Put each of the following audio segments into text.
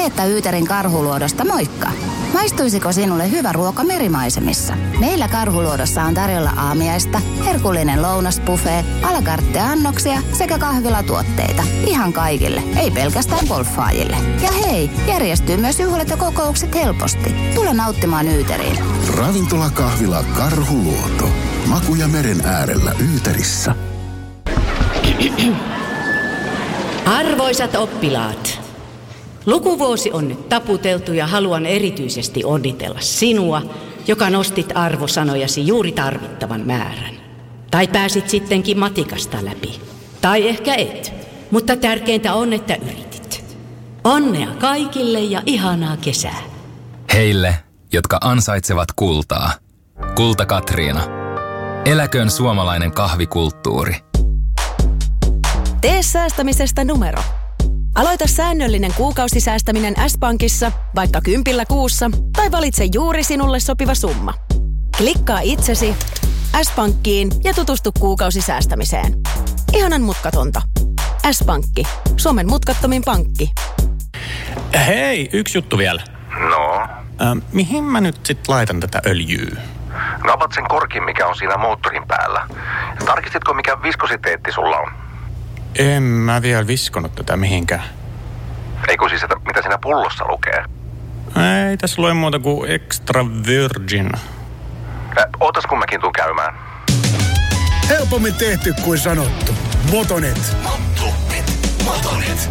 Reetta Yyterin Karhuluodosta moikka! Maistuisiko sinulle hyvä ruoka merimaisemissa? Meillä Karhuluodossa on tarjolla aamiaista, herkullinen lounasbuffet, à la carte annoksia sekä kahvilatuotteita. Ihan kaikille, ei pelkästään golfaajille. Ja hei, järjestyy myös juhlat ja kokoukset helposti. Tule nauttimaan Yyteriin. Ravintola Kahvila Karhuluoto. Makuja meren äärellä Yyterissä. Arvoisat oppilaat, lukuvuosi on nyt taputeltu ja haluan erityisesti onnitella sinua, joka nostit arvosanojasi juuri tarvittavan määrän. Tai pääsit sittenkin matikasta läpi. Tai ehkä et, mutta tärkeintä on, että yritit. Onnea kaikille ja ihanaa kesää. Heille, jotka ansaitsevat kultaa. Kulta Katriina. Eläköön suomalainen kahvikulttuuri. Tee säästämisestä numero. Aloita säännöllinen kuukausisäästäminen S-Pankissa vaikka 10 kuussa tai valitse juuri sinulle sopiva summa. Klikkaa itsesi S-Pankkiin ja tutustu kuukausisäästämiseen. Ihanan mutkatonta. S-Pankki. Suomen mutkattomin pankki. Hei, yksi juttu vielä. No? Mihin mä nyt sit laitan tätä öljyä? Napat sen korkin, mikä on siinä moottorin päällä. Tarkistitko, mikä viskositeetti sulla on? En mä vielä viskonut tätä mihinkään. Eikö siis, että mitä siinä pullossa lukee? Ei tässä lue muuta kuin extra virgin. Ootas kun mäkin tuun käymään. Helpommin tehty kuin sanottu. Motonet. Motonet.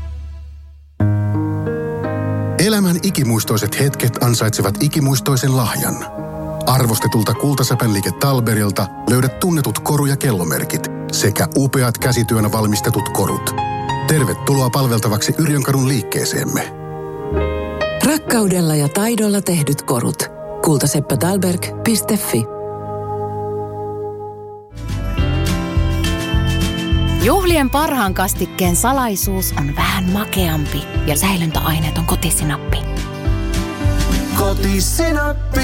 Elämän ikimuistoiset hetket ansaitsevat ikimuistoisen lahjan. Arvostetulta kultasäpänliike Talberilta löydät tunnetut koru- ja kellomerkit sekä upeat käsityönä valmistetut korut. Tervetuloa palveltavaksi Yrjönkadun liikkeeseemme. Rakkaudella ja taidolla tehdyt korut. kultaseppätalberg.fi. Juhlien parhaan kastikkeen salaisuus on vähän makeampi ja säilöntäaineet on kotisinappi. Kotisinappi.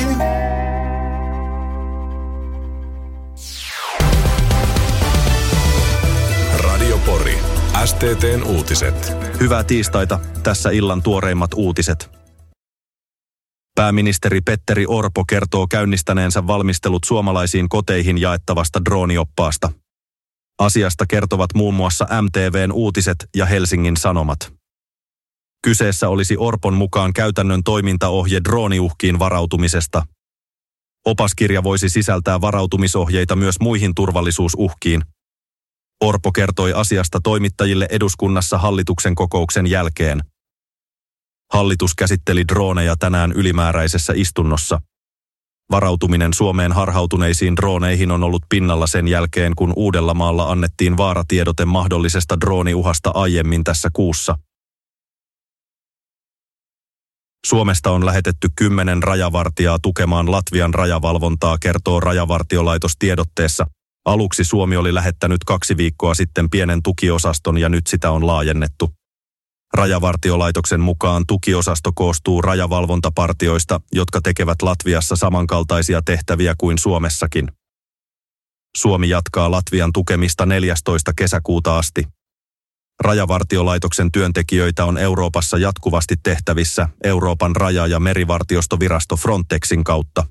Radio Pori. STT:n uutiset. Hyvää tiistaita. Tässä illan tuoreimmat uutiset. Pääministeri Petteri Orpo kertoo käynnistäneensä valmistelut suomalaisiin koteihin jaettavasta droonioppaasta. Asiasta kertovat muun muassa MTV:n uutiset ja Helsingin Sanomat. Kyseessä olisi Orpon mukaan käytännön toimintaohje drooniuhkiin varautumisesta. Opaskirja voisi sisältää varautumisohjeita myös muihin turvallisuusuhkiin. Orpo kertoi asiasta toimittajille eduskunnassa hallituksen kokouksen jälkeen. Hallitus käsitteli drooneja tänään ylimääräisessä istunnossa. Varautuminen Suomeen harhautuneisiin drooneihin on ollut pinnalla sen jälkeen, kun Uudellamaalla annettiin vaaratiedote mahdollisesta drooniuhasta aiemmin tässä kuussa. Suomesta on lähetetty 10 rajavartijaa tukemaan Latvian rajavalvontaa, kertoo Rajavartiolaitos tiedotteessa. Aluksi Suomi oli lähettänyt 2 viikkoa sitten pienen tukiosaston ja nyt sitä on laajennettu. Rajavartiolaitoksen mukaan tukiosasto koostuu rajavalvontapartioista, jotka tekevät Latviassa samankaltaisia tehtäviä kuin Suomessakin. Suomi jatkaa Latvian tukemista 14. kesäkuuta asti. Rajavartiolaitoksen työntekijöitä on Euroopassa jatkuvasti tehtävissä Euroopan raja- ja merivartiostovirasto Frontexin kautta.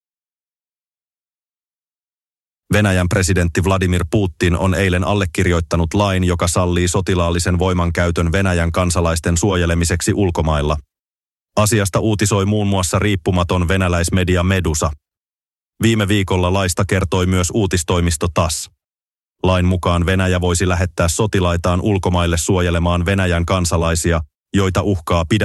Venäjän presidentti Vladimir Putin on eilen allekirjoittanut lain, joka sallii sotilaallisen voimankäytön Venäjän kansalaisten suojelemiseksi ulkomailla. Asiasta uutisoi muun muassa riippumaton venäläismedia Medusa. Viime viikolla laista kertoi myös uutistoimisto TASS. Lain mukaan Venäjä voisi lähettää sotilaitaan ulkomaille suojelemaan Venäjän kansalaisia, joita uhkaa